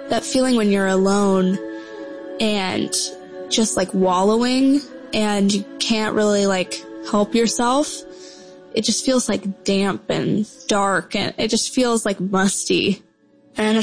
that feeling when you're alone and just like wallowing and you can't really like help yourself. It just feels like damp and dark and it just feels like musty. And